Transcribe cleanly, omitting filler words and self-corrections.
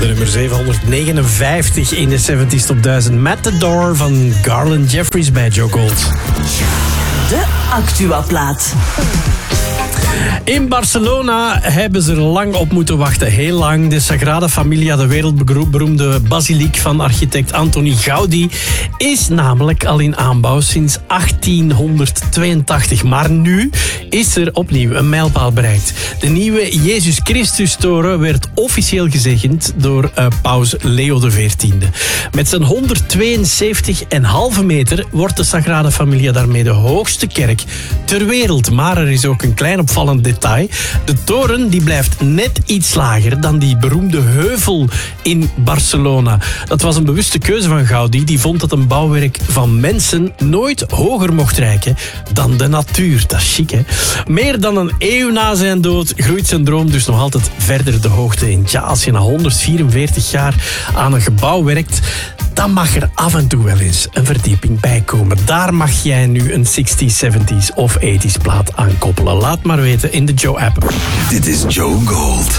de nummer 759 in de 70s Top 1000. Matador van Garland Jeffries bij Joe Gold. De Actua-plaat. In Barcelona hebben ze er lang op moeten wachten. Heel lang. De Sagrada Familia, de wereldberoemde basiliek van architect Antoni Gaudi, is namelijk al in aanbouw sinds 1882. Maar nu is er opnieuw een mijlpaal bereikt. De nieuwe Jezus Christus-toren werd officieel gezegend door paus Leo XIV. Met zijn 172,5 meter wordt de Sagrada Familia daarmee de hoogste kerk ter wereld. Maar er is ook een klein opvallend detail. De toren die blijft net iets lager dan die beroemde heuvel in Barcelona. Dat was een bewuste keuze van Gaudi. Die vond dat een bouwwerk van mensen nooit hoger mocht reiken dan de natuur. Dat is chic, hè? Meer dan een eeuw na zijn dood groeit zijn droom dus nog altijd verder de hoogte in. Tja, als je na 144 jaar aan een gebouw werkt, dan mag er af en toe wel eens een verdieping bij komen. Daar mag jij nu een 60s, 70s of 80s plaat aan koppelen. Laat maar weten in de Joe-app. Dit is Joe Gold.